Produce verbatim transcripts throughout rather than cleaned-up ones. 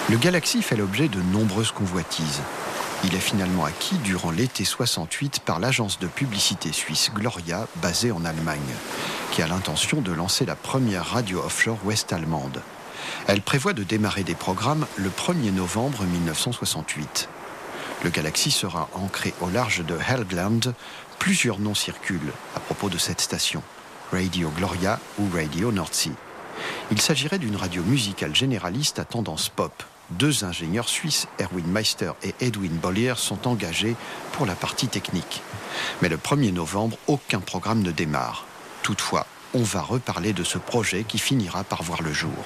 Le Galaxy fait l'objet de nombreuses convoitises. Il est finalement acquis durant l'été soixante-huit par l'agence de publicité suisse Gloria, basée en Allemagne, qui a l'intention de lancer la première radio offshore ouest-allemande. Elle prévoit de démarrer des programmes le premier novembre mille neuf cent soixante-huit. Le Galaxy sera ancré au large de Helgoland. Plusieurs noms circulent à propos de cette station, Radio Gloria ou Radio Nordsee. Il s'agirait d'une radio musicale généraliste à tendance pop. Deux ingénieurs suisses, Erwin Meister et Edwin Bollier, sont engagés pour la partie technique. Mais le premier novembre, aucun programme ne démarre. Toutefois, on va reparler de ce projet qui finira par voir le jour.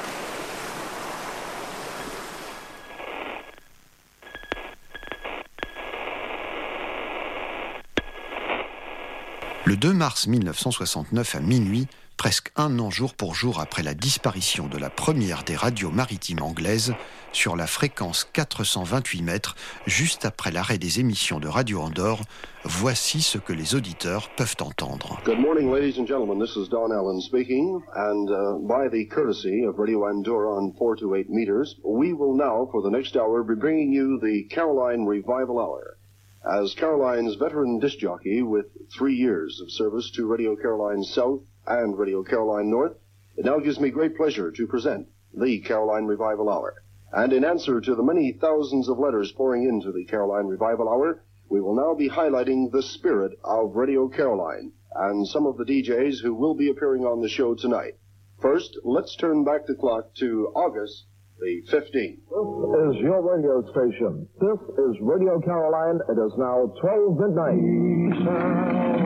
Le deux mars mille neuf cent soixante-neuf à minuit, presque un an jour pour jour après la disparition de la première des radios maritimes anglaises, sur la fréquence quatre cent vingt-huit mètres, juste après l'arrêt des émissions de Radio Andorre, voici ce que les auditeurs peuvent entendre. Good morning, ladies and gentlemen. This is Don Allen speaking, and uh, by the courtesy of Radio Andorra on four to eight meters, we will now, for the next hour, be bringing you the Caroline Revival Hour. As Caroline's veteran disc jockey with three years of service to Radio Caroline South and Radio Caroline North, it now gives me great pleasure to present the Caroline Revival Hour. And in answer to the many thousands of letters pouring into the Caroline Revival Hour, we will now be highlighting the spirit of Radio Caroline and some of the D Js who will be appearing on the show tonight. First, let's turn back the clock to August the fifteenth. This is your radio station. This is Radio Caroline. It is now twelve midnight.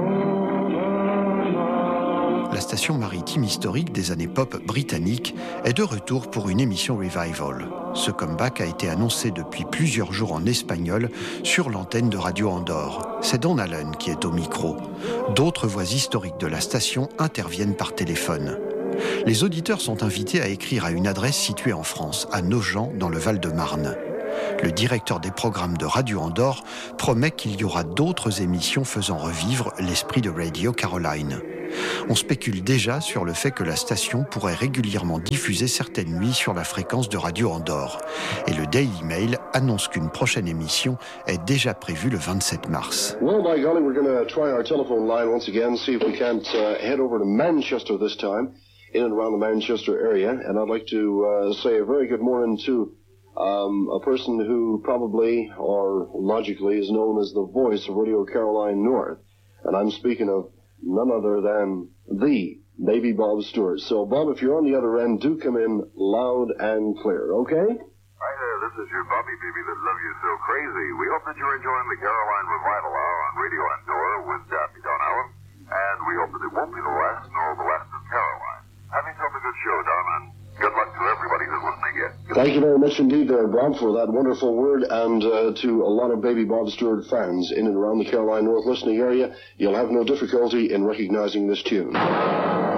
La station maritime historique des années pop britanniques est de retour pour une émission Revival. Ce comeback a été annoncé depuis plusieurs jours en espagnol sur l'antenne de Radio Andorre. C'est Don Allen qui est au micro. D'autres voix historiques de la station interviennent par téléphone. Les auditeurs sont invités à écrire à une adresse située en France, à Nogent, dans le Val-de-Marne. Le directeur des programmes de Radio Andorre promet qu'il y aura d'autres émissions faisant revivre l'esprit de Radio Caroline. On spécule déjà sur le fait que la station pourrait régulièrement diffuser certaines nuits sur la fréquence de Radio Andorre. Et le Daily Mail annonce qu'une prochaine émission est déjà prévue le vingt-sept mars. Well, by golly, we're going to try our telephone line once again, see if we can't uh, head over to Manchester this time, in and around the Manchester area. And I'd like to uh, say a very good morning to um, a person who probably, or logically, is known as the voice of Radio Caroline North. And I'm speaking of none other than the Baby Bob Stewart. So, Bob, if you're on the other end, do come in loud and clear, okay? Hi there, this is your Bobby Baby that love you so crazy. We hope that you're enjoying the Caroline Revival Hour on Radio Andorra with Daffy Don Allen, and we hope that it won't be the last nor the last of Caroline. Have yourself a good show, Don, and good luck to everybody who's listening in. Thank you very much indeed there, Bob, for that wonderful word, and uh, to a lot of Baby Bob Stewart fans in and around the Caroline North listening area, you'll have no difficulty in recognizing this tune.